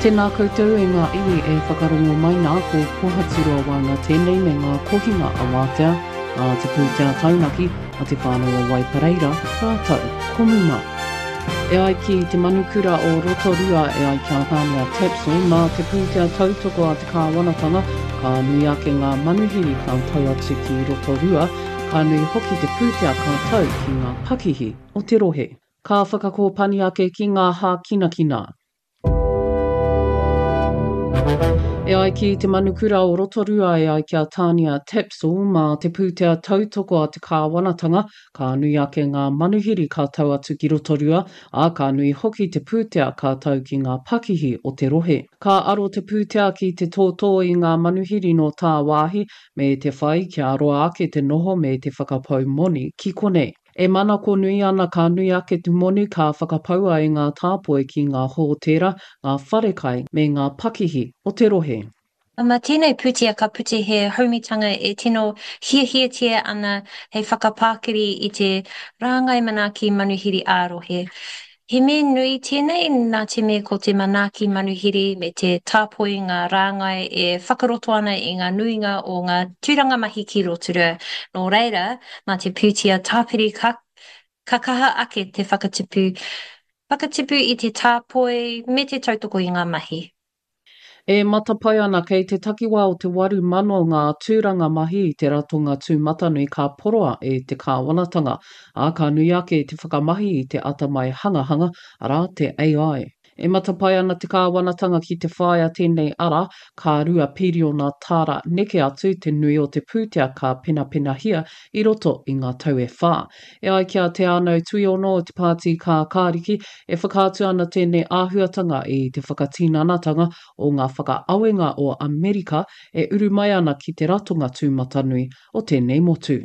Tēnā koutou e ngā iwi e whakarongo mai nā ko Pohaturo wanga tēnei me ngā kohinga a Wātea, a te pūtea taunaki, a te whānau Wai Pareira, rātau, komuma. E ai ki te manukura o Rotorua e ai kia tānia Tapso, mā te pūtea tautoko a te kāwanatanga, ka nui ake ngā manuhiri ka tau atu ki Rotorua, ka nui hoki te pūtea ka tau ki ngā pakihi o te rohe. Ka whakakōpani ake ki ngā hā kinakina. E ai ki te manukura o Rotorua e ai kia tānia Tapso, mā te pūtea tautoko a te kāwanatanga, ka nui ake ngā manuhiri ka tau atu ki Rotorua, a ka nui hoki te pūtea ka tau ki ngā pakihi o te rohe. Ka aro te pūtea ki te tōtō i ngā manuhiri no tā wāhi, me te whai kia aroa ake te noho me te whakapau moni ki konei. E mana ko nui ana ka nui ake te moni ka whakapaua i ngā tāpoe ki ngā hōtera, ngā wharekai me ngā pakihi o te rohe. Ma tēnei pūtea ka pute he haumitanga e tino hiahiatia ana hei whakapākiri i te rāngai manaki manuhiri ārohe. He me nui tēnei nā te me ko te manaki manuhiri me te tāpoi ngā rāngai e whakaroto ana i ngā nuinga o ngā tūranga mahi ki Rotorua. Nō reira, mā te pūtea tāpiri ka kaha ake te whakatipu i te tāpoi me te tautoko i ngā mahi. E matapai ana kei te takiwā o te 8,000 ngā tūranga mahi i te ratonga tūmatanui ka poroa e te kāwanatanga, a ka nui ake te whakamahi i te atamai hangahanga ara te AI. E matapai ana te kāwanatanga ki te whaia tēnei ara, ka rua piri o ngā tāra neke atu te nui o te pūtea ka pena i roto i ngā tau e whā. E ai kia te anau tui ono o te pāti ka kāriki, e whakātu ana tēnei āhuatanga i te whakatinanatanga o ngā whakaawenga o Amerika e uru mai ana ki te ratonga tūmatanui o tēnei motu.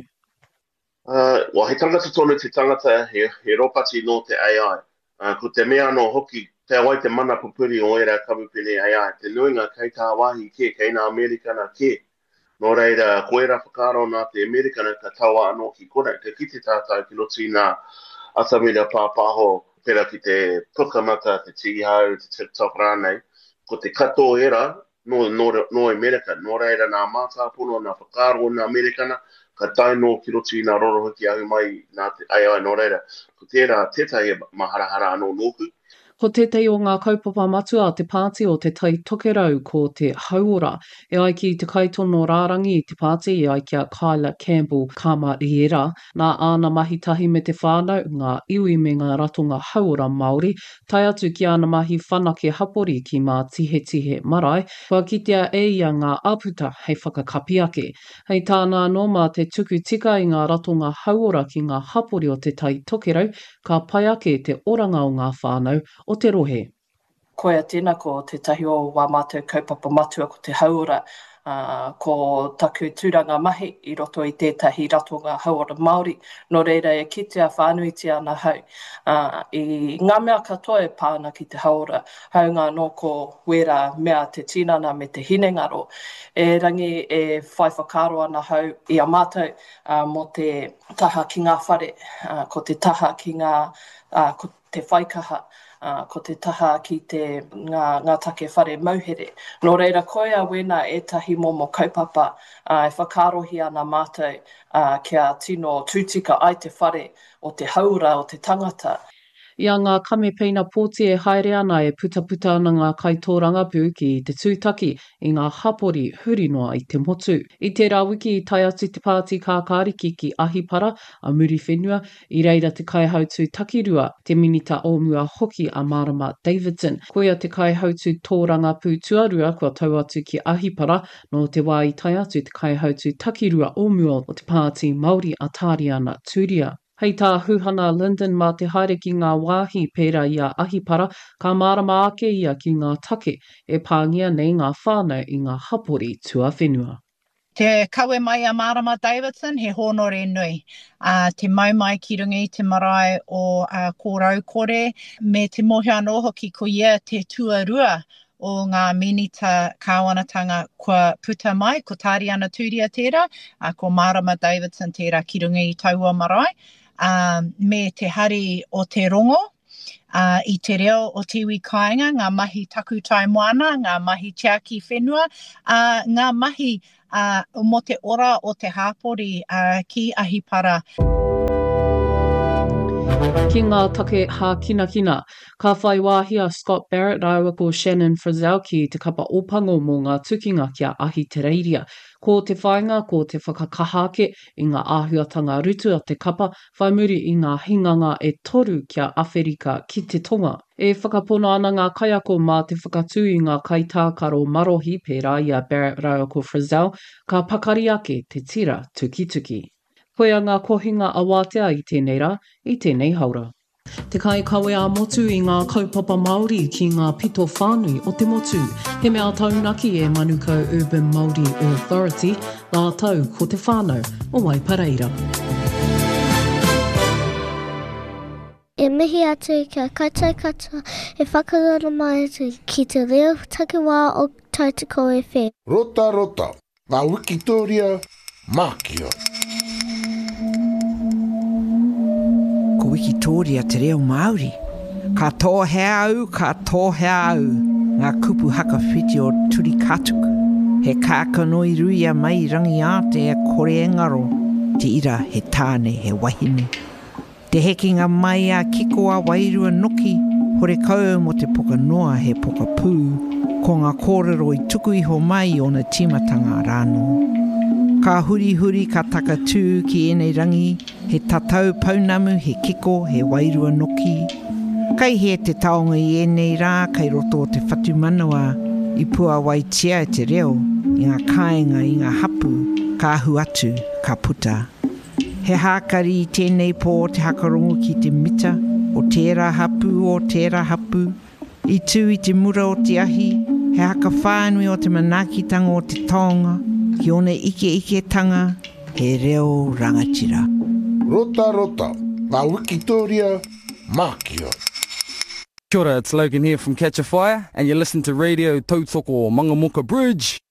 He tangata tonu te tangata he ropati no te AI. Ko te mea no hoki te awai te mana pupuri o era kamupene AI. Te nuinga kei tā wāhi kei nā Amerikana ke. Nō reira, ko era whakaro nā te Amerikana ka taua anō ki kore. Ka kite tātai ki loti nā atamira pāpāho pera ki te pukamata, te tigihau, te TikTok rānei. Ko te kato era no Amerika. Nō reira nā mātāpono, nā whakaro nā Amerikana, ka taino ki roti nā rorohiki ahu mai nā te AI nō reira. Ko tērā tētahi maharahara anō nōku. Ko tētei o ngā kaupapa matua a te pāti o te tai tokerau ko te hauora. E ai ki te kaitono rārangi i te pāti e ai kia Kyla Campbell Kamariera, nā āna mahitahi me te whānau, ngā iwi me ngā ratonga hauora Māori, tai atu ki āna mahi whanake hapori ki mā tihe marae, kua kitea e ia ngā aputa hei whakakapi ake. Hei tāna anō mā te tuku tika i ngā ratonga hauora ki ngā hapori o te tai tokerau, ka pai ake te oranga o ngā whānau o te rohe. Koia tēnā ko te tahi o wā mātou kaupapa matua ko te hauora, ko taku tūranga mahi i roto i tētahi ratonga hauora Māori. Nō reira e kitea whānuitia ana hau. I ngā mea katoa e pāna ki te hauora, haunga no ko wera mea te tinana me te hinengaro. E rangi e whai whakaro ana hau i a mātou mo te taha ki ngā whare, ko te taha ki ko te whaikaha, ko te taha ki ngā take whare mauhere. Nō reira koia wena etahi momo kaupapa e whakarohi ana mātou kia tino tūtika ai te whare o te haura o te tangata. Ia ngā kamepena pōti e haere ana e puta ana ngā kaitōranga pū ki te tūtaki i ngā hapori huri noa i te motu. I tērā wiki i tai atu te pāti kākāriki ki Ahipara a muri whenua, i reira te kaihautu takirua te minita o mua hoki a Marama Davidson. Koia te kaihautu tōranga pū tuarua kua tau atu ki Ahipara no te wā i tai atu te kaihautu takirua o mua o te pāti Māori a Tāriana Tūria. Hei tā huhana Lyndon mā te haere ki ngā wāhi pērā i a Ahipara, ka marama ake ia ki ngā take e pāngia nei ngā whānau i ngā hapori tuawhenua. Te kawe mai a Marama Davidson, he honore nui. Te maumai ki runga i te marae o kōrau kore, me te mohi anō hoki ko ia te tuarua o ngā minita kāwanatanga kua puta mai, ko Tāriana Tūria tērā, ko Marama Davidson tērā ki runga i taua marae. Me te hari o te rongo, I te reo o Tiwi Kāinga, ngā mahi taku tai moana, ngā mahi tiaki whenua, ngā mahi mo te ora o te hāpori ki Ahipara. Ki ngā take hākinakina, ka whai wāhia Scott Barrett rāua ko Shannon Frizzell ki te kapa opango mō ngā tukinga kia Ahitereiria. Ko te whainga, ko te whakakahake i ngā āhuatanga rutu a te kapa, whai muri i ngā hinganga e toru kia Awherika ki te tonga. E whakapono ana ngā kaiako mā te whakatū i ngā kaitākaro marohi pērā i a Barrett rāua ko Frizzell, ka pakari ake te tira tukituki. Koe a ngā kohinga awatea i tēnei rā, i tēnei haura. Te kai kawe a motu i ngā kaupapa Māori ki ngā pito whānui o te motu. He mea taunaki e Manukau Urban Māori Authority, la tau ko te whānau o Waipareira. E mihi atu kia kaitai katoa e whakarana mai atu ki te reo takiwā o Tautoko FM. Rota rota, ngā Wikitoria Mākia. Ko Wikitoria te reo Māori. Ka tōhea au, ka tōhea au. Ngā kupu haka whiti o Turi Katuku. He kākanoi ruia mai rangi ate e kore engaro. Te ira he tāne he wahine. Te hekinga mai a kiko a wairua noki. Hore kau mo te poka noa he poka pū. Ko ngā kōrero i tuku iho mai o na timatanga rāno. Ka huri huri ka takatū ki enei rangi, he tatau paunamu, he kiko, he wairua noki. Kai he te taonga i enei rā, kai roto o te whatu manawa, i pua waitia e te reo, i ngā kāinga, i ngā hapu, ka ahu atu, ka puta. He hākari i tēnei pō te hakarongo ki te mita, o tērā hapu, i tū i te mura o te ahi, he haka whānui o te manakitanga o te taonga, ki one ike tanga, he reo rangatira. Rota rota, ngā Wikitoria Mākia. Kia ora, it's Logan here from Catch a Fire, and you listen to Radio Tautoko Mangamoka Bridge.